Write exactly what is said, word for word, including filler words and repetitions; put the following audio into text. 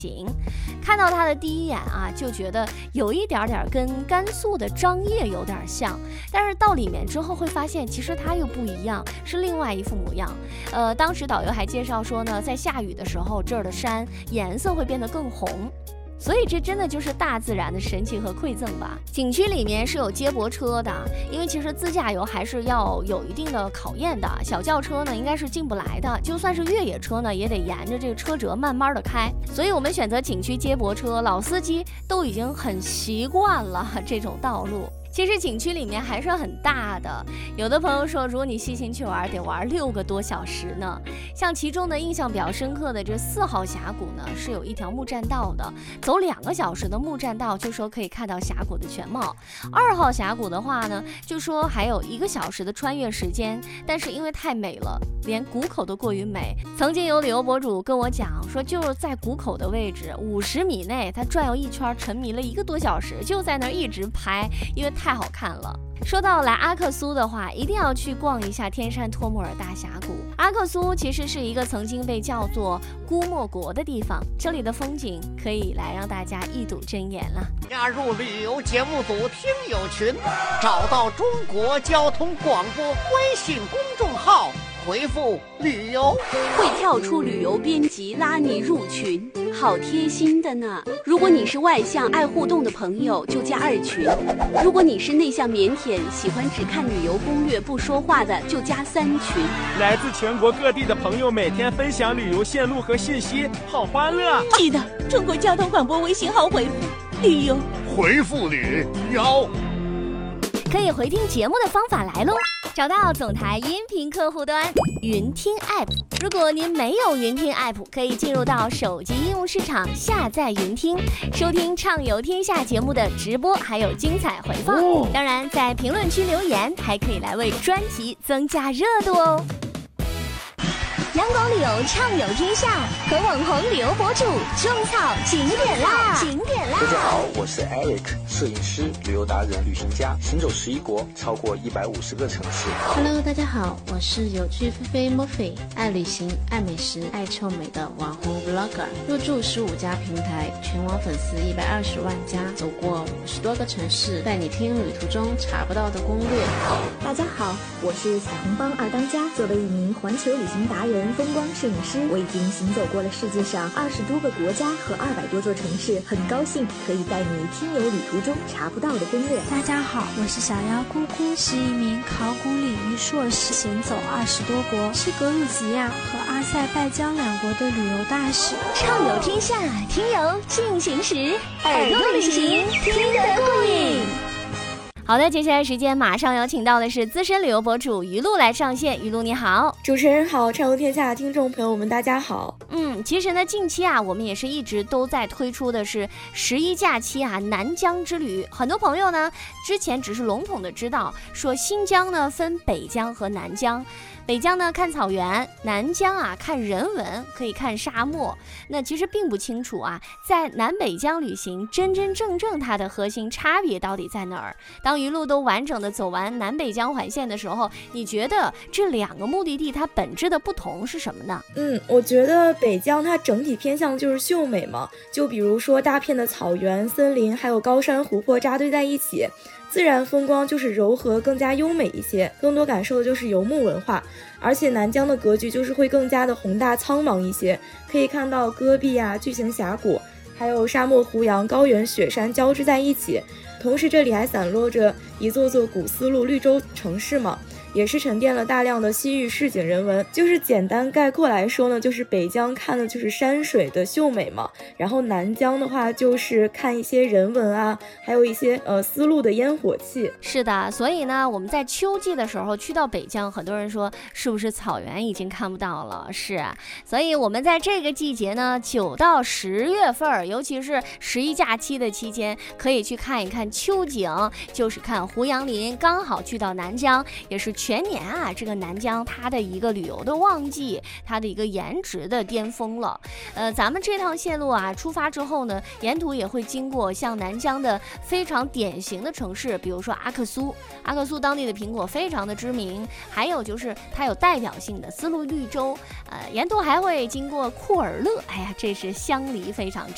看到它的第一眼啊，就觉得有一点点跟甘肃的张掖有点像，但是到里面之后会发现，其实它又不一样，是另外一副模样。呃，当时导游还介绍说呢，在下雨的时候，这儿的山颜色会变得更红。所以这真的就是大自然的神奇和馈赠吧。景区里面是有接驳车的，因为其实自驾游还是要有一定的考验的，小轿车呢应该是进不来的，就算是越野车呢也得沿着这个车辙慢慢的开。所以我们选择景区接驳车，老司机都已经很习惯了这种道路。其实景区里面还是很大的，有的朋友说，如果你细心去玩，得玩六个多小时呢。像其中的印象比较深刻的这四号峡谷呢，是有一条木栈道的，走两个小时的木栈道，就说可以看到峡谷的全貌。二号峡谷的话呢，就说还有一个小时的穿越时间，但是因为太美了，连谷口都过于美。曾经有旅游博主跟我讲说，就是在谷口的位置五十米内，他转悠一圈，沉迷了一个多小时，就在那儿一直拍，因为太好看了。说到来阿克苏的话，一定要去逛一下天山托木尔大峡谷。阿克苏其实是一个曾经被叫做姑莫国的地方，这里的风景可以来让大家一睹真言了。 加入旅游节目组听友群，找到中国交通广播微信公众号，回复旅游， 会跳出旅游编辑拉你入群，好贴心的呢。如果你是外向爱互动的朋友，就加二群；如果你是内向腼腆喜欢只看旅游攻略不说话的，就加三群。 来自全国各地的朋友每天分享旅游线路和信息，好欢乐。 记得中国交通广播微信号回复旅游， 回复旅游。 可以回听节目的方法来喽，找到总台音频客户端云听 App。 如果您没有云听 App， 可以进入到手机应用市场下载云听，收听畅游天下节目的直播还有精彩回放、哦、当然在评论区留言还可以来为专辑增加热度哦。阳光旅游畅游天下，和网红旅游博主种草景点啦！景点啦！ 大家好，我是 Eric， 摄影师、旅游达人、旅行家，行走十一国，超过一百五十个城市。 Hello， 大家好，我是有趣菲菲 Murphy， 爱旅行、爱美食、爱臭美的网红 Vlogger， 入驻十五家平台，全网粉丝一百二十万加，走过五十多个城市，带你听旅途中查不到的攻略。 大家好，我是小红帮二当家，作为一名环球旅行达人、风光摄影师，我已经行走过了世界上二十多个国家和二百多座城市，很高兴可以带你听游旅途中查不到的攻略。 大家好，我是小妖姑姑，是一名考古领域硕士，行走二十多国，是格鲁吉亚和阿塞拜疆两国的旅游大使。 畅游天下，听游进行时，耳朵旅行听得过瘾。好的，接下来时间马上有请到的是资深旅游博主于露来上线。于露你好。 主持人好，畅游天下的听众朋友们大家好。 嗯，其实呢近期啊我们也是一直都在推出的是十一假期啊南疆之旅。很多朋友呢之前只是笼统的知道说新疆呢分北疆和南疆，北疆呢看草原，南疆啊看人文，可以看沙漠。那其实并不清楚啊，在南北疆旅行真真正正它的核心差别到底在哪儿。当一路都完整的走完南北疆环线的时候，你觉得这两个目的地它本质的不同是什么呢？ 嗯，我觉得北疆它整体偏向就是秀美嘛，就比如说大片的草原、森林还有高山湖泊扎堆在一起，自然风光就是柔和更加优美一些，更多感受的就是游牧文化。而且南疆的格局就是会更加的宏大苍茫一些，可以看到戈壁啊、巨型峡谷，还有沙漠胡杨、高原雪山交织在一起。同时这里还散落着一座座古丝路绿洲城市嘛，也是沉淀了大量的西域市井人文。就是简单概括来说呢，就是北疆看的就是山水的秀美嘛，然后南疆的话就是看一些人文啊，还有一些呃丝路的烟火气。 是的，所以呢我们在秋季的时候去到北疆，很多人说是不是草原已经看不到了？是啊，所以我们在这个季节呢九到十月份，尤其是十一假期的期间，可以去看一看秋景，就是看胡杨林。刚好去到南疆，也是全年啊这个南疆它的一个旅游的旺季，它的一个颜值的巅峰了。呃，咱们这趟线路啊出发之后呢，沿途也会经过像南疆的非常典型的城市，比如说阿克苏。阿克苏当地的苹果非常的知名，还有就是它有代表性的丝路绿洲，呃，沿途还会经过库尔勒，哎呀，这是相离非常